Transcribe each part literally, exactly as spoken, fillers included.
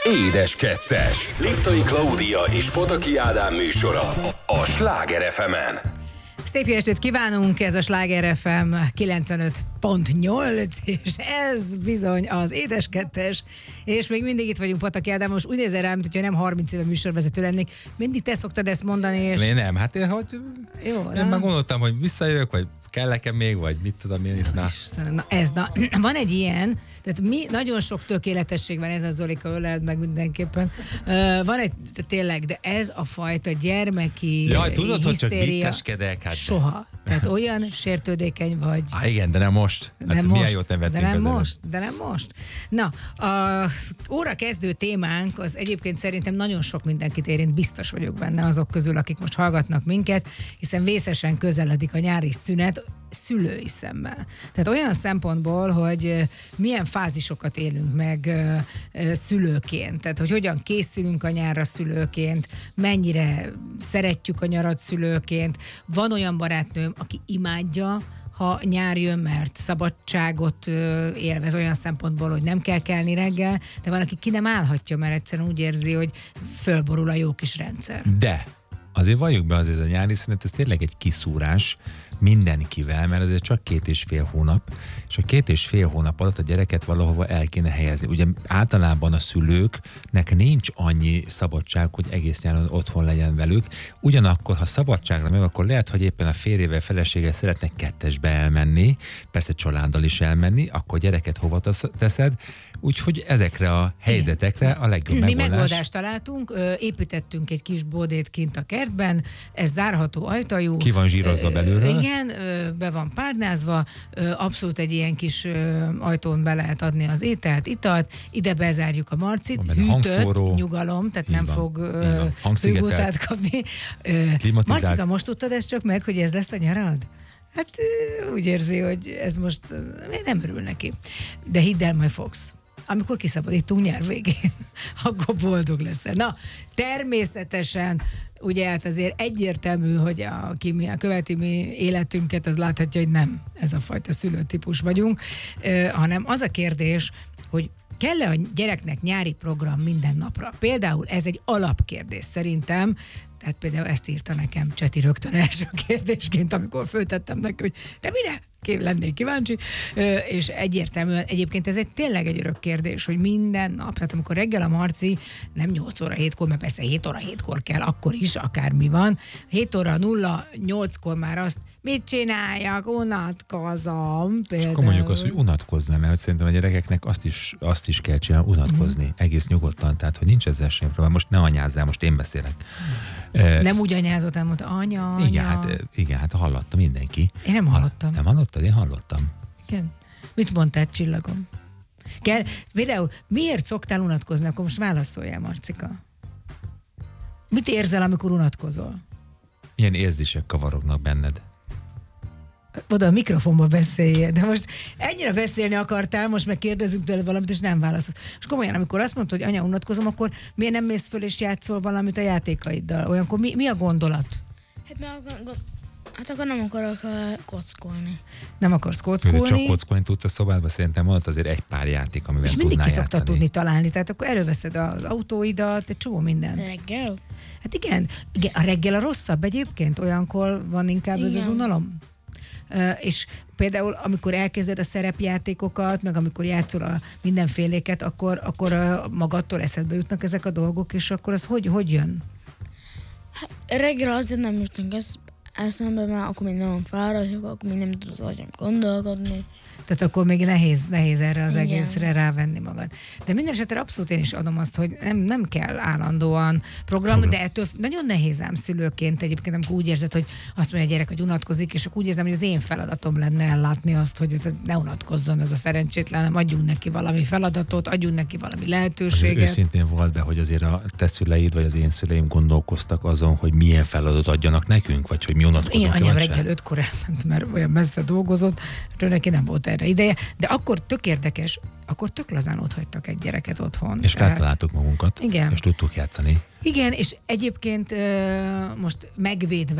Édes Kettes. Liptai Klaudia és Pataki Ádám műsora a Sláger ef emen. Szép estét kívánunk, ez a Sláger ef em kilencvenöt pont nyolc, és ez bizony az Édes Kettes, és még mindig itt vagyunk, Pataki Ádám, most úgy nézel rám, hogyha nem harminc éve műsorvezető lennék, mindig te szoktad ezt mondani, és... Én nem, hát én, hogy jó, én már gondoltam, hogy visszajövök, vagy kell-e még, vagy mit tudom én itt. Na. Na ez, na, van egy ilyen, tehát mi, nagyon sok tökéletesség van, ez a Zolika, öleld meg mindenképpen. Uh, van egy, tényleg, de ez a fajta gyermeki Jaj, tudod, hogy csak hisztéria, vicceskedek? Hát soha. Tehát olyan sértődékeny vagy. Á, igen, de nem most. Hát nem milyen most, jót nevettünk de nem ezen. most, de nem most. Na, a óra kezdő témánk az egyébként szerintem nagyon sok mindenkit érint, biztos vagyok benne azok közül, akik most hallgatnak minket, hiszen vészesen közeledik a nyári szünet, szülői szemmel. Tehát olyan szempontból, hogy milyen fázisokat élünk meg szülőként, tehát hogy hogyan készülünk a nyárra szülőként, mennyire szeretjük a nyarat szülőként. Van olyan barátnőm, aki imádja, ha nyár jön, mert szabadságot élvez olyan szempontból, hogy nem kell kelni reggel, de van, aki ki nem állhatja, mert egyszerűen úgy érzi, hogy fölborul a jó kis rendszer. De azért valljuk be, azért a nyári szünet, ez tényleg egy kiszúrás mindenkivel, mert azért csak két és fél hónap, és a két és fél hónap alatt a gyereket valahova el kéne helyezni. Ugye általában a szülőknek nincs annyi szabadság, hogy egész nyáron otthon legyen velük. Ugyanakkor, ha szabadságra meg, akkor lehet, hogy éppen a férjével, feleséggel szeretnek kettesbe elmenni, persze családdal is elmenni, akkor gyereket hova teszed, úgyhogy ezekre a helyzetekre a legjobb Mi megoldás. megoldást találtunk, építettünk egy kis bódét kint a kertben, ez zárható ajtajú. Ki van zsírozva belőle? Igen, be van párnázva, abszolút egy ilyen kis ajtón be lehet adni az ételt, italt, ide bezárjuk a Marcit, hűtött, nyugalom, tehát nem van, fog hőgócát kapni. Marcika, most tudtad ezt csak meg, hogy ez lesz a nyarad? Hát úgy érzi, hogy ez most nem örül neki. De hidd el, majd fogsz. Amikor kiszabadítunk nyár végén, akkor boldog leszel. Na, természetesen, ugye hát azért egyértelmű, hogy aki mi, a követi mi életünket, az láthatja, hogy nem ez a fajta szülőtípus vagyunk, hanem az a kérdés, hogy kell-e a gyereknek nyári program minden napra? Például ez egy alapkérdés szerintem, tehát például ezt írta nekem Cseti rögtön első kérdésként, amikor föltettem neki, hogy de mire? Lennék kíváncsi, és egyértelműen egyébként ez egy tényleg egy örök kérdés, hogy minden nap, tehát amikor reggel a Marci nem nyolc óra hétkor, mert persze hét óra hétkor kell, akkor is, akármi van, hét óra nulla nyolckor már azt, mit csináljak, unatkozom. És akkor mondjuk azt, hogy unatkozni, mert szerintem a gyerekeknek azt is, azt is kell csinálni, unatkozni, mm. egész nyugodtan, tehát hogy nincs ezzel sem probléma. Most ne anyázzál, most én beszélek. Nem uh, úgy anyázott, nem mondta, anya, anya. Igen, hát, igen, hát hallotta mindenki. Én nem hallottam. Nem hallottad? Én hallottam. Igen. Mit mondtál, csillagom? Kell, például miért szoktál unatkozni? Akkor most válaszoljál, Marcika. Mit érzel, amikor unatkozol? Milyen érzések kavarognak benned? Oda a mikrofonba beszéljél, de most ennyire beszélni akartál, most meg kérdezünk tőle valamit, és nem válaszolt. És komolyan, amikor azt mondod, hogy anya, unatkozom, akkor miért nem mész föl és játszol valamit a játékaiddal? Olyankor mi, mi a gondolat? Hát, mert, hát akkor nem akarok uh, kockolni. Nem akarsz kockolni? Csak kockolni tudsz a szobádba, szerintem volt azért egy pár játék, amivel és tudnál mindig ki játszani. szoktad tudni találni, tehát akkor előveszed az autóidat, egy csomó minden. Reggel? Hát igen, igen, a reggel a rosszabb egyébként, olyankor van inkább igen. Ez az unalom. Uh, és például, amikor elkezded a szerepjátékokat, meg amikor játszol a mindenféléket, akkor, akkor uh, magadtól eszedbe jutnak ezek a dolgok, és akkor az hogy, hogy jön? Hát, reggel azért nem jutnak ez eszembe, mert akkor még nagyon fáradok, akkor még nem tud az agyam gondolkodni. Tehát akkor még nehéz, nehéz erre az igen. egészre rávenni magad. De minden esetre abszolút én is adom azt, hogy nem, nem kell állandóan program, de ettől nagyon nehéz ám szülőként egyébként, amikor úgy érzed, hogy azt mondja a gyerek, hogy unatkozik, és akkor úgy érzem, hogy az én feladatom lenne ellátni azt, hogy ne unatkozzon ez a szerencsétlen, hanem adjunk neki valami feladatot, adjunk neki valami lehetőséget. Őszintén volt be, hogy azért a te szüleid, vagy az én szüleim gondolkoztak azon, hogy milyen feladatot adjanak nekünk, vagy hogy mi unatkozunk. Az én anyám reggel ötkor elment, mert olyan messze dolgozott, hogy neki nem volt erre ideje, de akkor tök érdekes, akkor tök lazán ott hagytak egy gyereket otthon. És feltaláltuk magunkat, igen. és tudtuk játszani. Igen, és egyébként most megvédve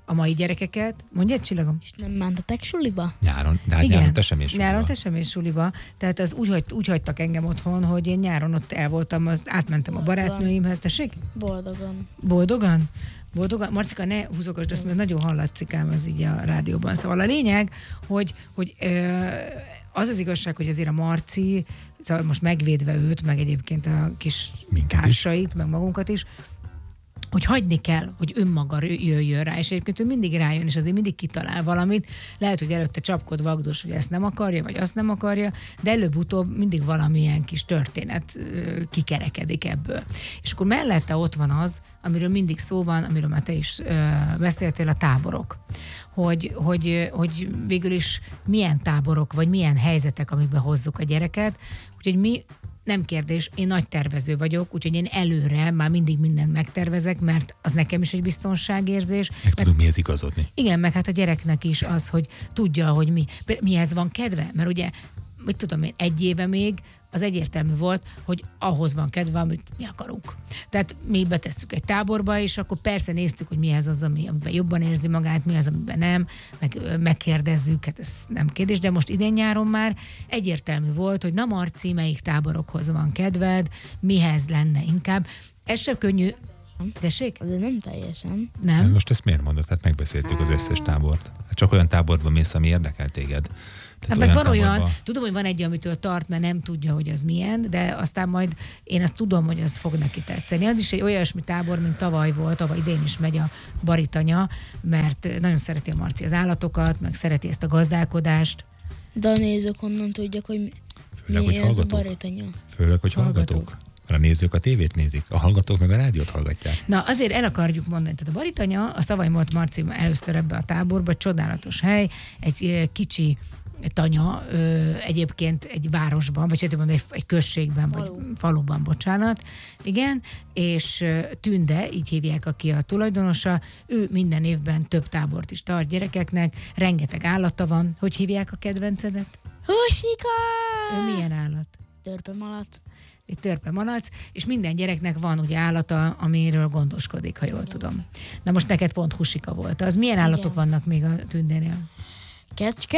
a mai gyerekeket, mondjad, Csillagom? És nem mentetek suliba? Nyáron, de hát igen, nyáron te sem és suliba. Nyáron te sem és suliba. Tehát az úgy, hagy, úgy hagytak engem otthon, hogy én nyáron ott el voltam, az, átmentem Boldogan. a barátnőimhez. Tessék? Boldogan. Boldogan? Boldogan? Marcika, ne húzokosd azt, mert nagyon hallatszikám az így a rádióban. Szóval a lényeg, hogy, hogy ö, az az igazság, hogy azért a Marci, szóval most megvédve őt, meg egyébként a kis Minket társait, is. meg magunkat is, hogy hagyni kell, hogy önmaga jöjjön rá, és egyébként ő mindig rájön, és azért mindig kitalál valamit. Lehet, hogy előtte csapkod vagdos, hogy ezt nem akarja, vagy azt nem akarja, de előbb-utóbb mindig valamilyen kis történet kikerekedik ebből. És akkor mellette ott van az, amiről mindig szó van, amiről már te is beszéltél, a táborok. Hogy, hogy, hogy végül is milyen táborok, vagy milyen helyzetek, amikbe hozzuk a gyereket, úgyhogy mi nem kérdés, én nagy tervező vagyok, úgyhogy én előre már mindig mindent megtervezek, mert az nekem is egy biztonságérzés. Meg tudunk mihez igazodni. Igen, meg hát a gyereknek is az, hogy tudja, hogy mi, mihez van kedve, mert ugye, mit tudom én, egy éve még az egyértelmű volt, hogy ahhoz van kedve, amit mi akarunk. Tehát mi betesszük egy táborba, és akkor persze néztük, hogy mi ez az, ami, amiben jobban érzi magát, mi az, amiben nem, meg megkérdezzük, hát ez nem kérdés, de most idén nyáron már egyértelmű volt, hogy na Marci, melyik táborokhoz van kedved, mihez lenne inkább. Ez sem könnyű. Tessék? Azért nem teljesen. Nem? Most ezt miért mondod? Hát megbeszéltük az összes tábort. Hát csak olyan táborban mész, ami érdekel téged. Hát meg van olyan, tudom, hogy van egy, amitől tart, mert nem tudja, hogy az milyen, de aztán majd én azt tudom, hogy az fog neki tetszeni. Az is egy olyasmi tábor, mint tavaly volt, tavaly idén is megy a Baritanya, mert nagyon szereti a Marci az állatokat, meg szereti ezt a gazdálkodást. De a nézők onnan tudják, hogy mi, Főleg, mi hogy ez a Baritanya. Főleg, hogy hallgatók. hallgatók. A nézők a tévét nézik, a hallgatók meg a rádiót hallgatják. Na, azért el akarjuk mondani, tehát a Baritanya, az tavaly volt Marci először ebbe a táborba, csodálatos hely, egy kicsi tanya, ö, egyébként egy városban, vagy egy, egy községben, Falu. vagy faluban, bocsánat, igen, és Tünde, így hívják, aki a tulajdonosa, ő minden évben több tábort is tart gyerekeknek, rengeteg állata van. Hogy hívják a kedvencedet? Húsika! Ő milyen állat? Törpemalac. Egy törpemalac, és minden gyereknek van ugye állata, amiről gondoskodik, ha jól tudom. Na most neked pont Husika volt. Az milyen állatok igen. vannak még a Tündénél? Kecske,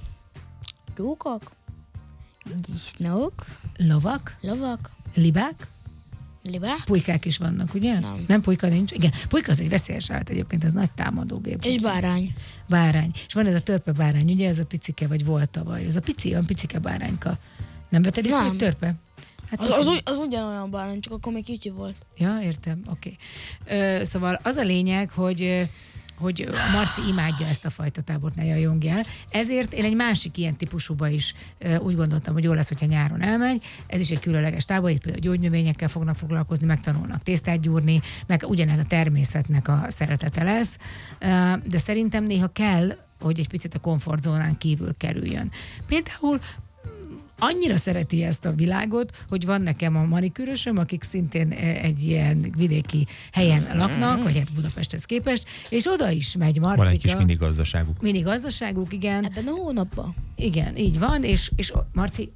tyúkok, disznók, lovak, lovak, libák, libák, pulykák is vannak, ugye? Nem. Nem pulyka nincs? Igen, pulyka az egy veszélyes állat egyébként, ez nagy támadógép. És bárány. Bárány. És van ez a törpe bárány, ugye? Ez a picike, vagy volt tavaly. Ez a pici, olyan picike bárányka. Nem vetted észre, hogy törpe? Hát az, az, ugy, az ugyanolyan bárány, csak akkor még kicsi volt. Ja, értem, oké. Okay. Szóval az a lényeg, hogy hogy a Marci imádja ezt a fajta tábort, ne jajongjál. Ezért én egy másik ilyen típusúba is úgy gondoltam, hogy jó lesz, hogyha nyáron elmegy. Ez is egy különleges tábor, itt például gyógynövényekkel fognak foglalkozni, megtanulnak tésztát gyúrni, meg ugyanez a természetnek a szeretete lesz. De szerintem néha kell, hogy egy picit a komfortzónán kívül kerüljön. Például annyira szereti ezt a világot, hogy van nekem a manikűrösöm, akik szintén egy ilyen vidéki helyen laknak, vagy hát Budapesthez képest, és oda is megy Marcika. Van egy kis minigazdaságuk. Minigazdaságuk, igen. Ebben a hónapban. Igen, így van, és, és Marci,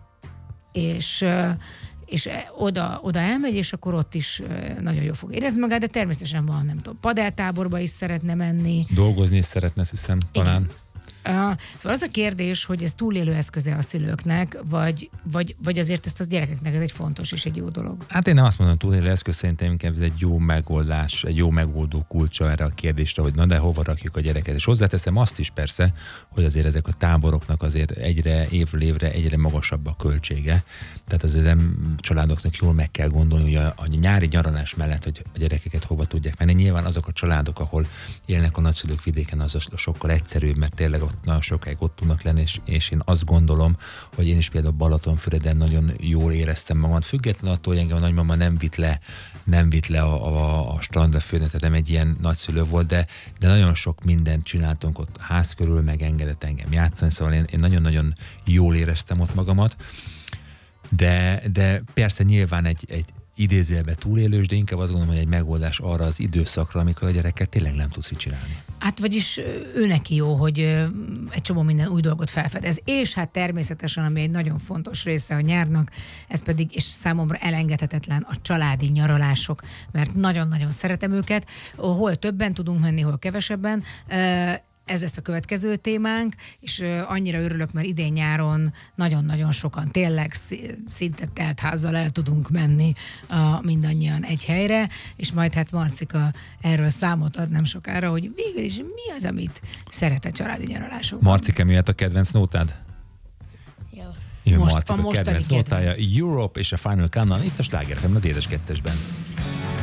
és, és oda, oda elmegy, és akkor ott is nagyon jól fog érezni magát, de természetesen van, nem tudom, padelltáborba is szeretne menni. Dolgozni is szeretne, azt hiszem, talán. Igen. Uh, szóval az a kérdés, hogy ez túlélő eszköze a szülőknek, vagy, vagy, vagy azért ezt a gyerekeknek ez egy fontos és egy jó dolog? Hát én nem azt mondom, túlélő eszköz, szerintem inkább ez egy jó megoldás, egy jó megoldó kulcsa erre a kérdésre, hogy na de hova rakjuk a gyereket. És hozzáteszem azt is persze, hogy azért ezek a táboroknak azért egyre évről évre egyre magasabb a költsége. Tehát az ezen családoknak jól meg kell gondolni, hogy a, a nyári nyaralás mellett, hogy a gyerekeket hova tudják menni. Nyilván azok a családok, ahol élnek a nagyszülők vidéken, az sokkal egyszerűbb, mert tényleg ott nagyon sokáig ott tudnak lenni, és, és én azt gondolom, hogy én is például Balatonfüreden nagyon jól éreztem magam. Függetlenül attól, hogy engem a nagymama nem vitt le, nem vitt le a, a, a strandra fürödni, tehát nem egy ilyen nagyszülő volt, de, de nagyon sok mindent csináltunk ott ház körül, megengedett engem játszani, szóval én, én nagyon-nagyon jól éreztem ott magamat, de, de persze nyilván egy, egy idézőjelben túlélős, de inkább azt gondolom, hogy egy megoldás arra az időszakra, amikor a gyerekkel tényleg nem tudsz mit csinálni. Hát vagyis ő neki jó, hogy egy csomó minden új dolgot felfedez. És hát természetesen, ami egy nagyon fontos része a nyárnak, ez pedig, és számomra elengedhetetlen, a családi nyaralások, mert nagyon-nagyon szeretem őket. Hol többen tudunk menni, hol kevesebben. Ez lesz a következő témánk, és annyira örülök, mert idén nyáron nagyon-nagyon sokan tényleg szinte telt házzal el tudunk menni a, mindannyian egy helyre, és majd hát Marcika erről számot ad nem sokára, hogy végül is mi az, amit szeret a családi nyaralásokban. Marcika, mi a kedvenc nótád? Jó. Jön Most Marcika a mostani kedvenc nótája, kedvenc. Europe és a Final Countdown, itt a Sláger ef em, az Édes Kettesben.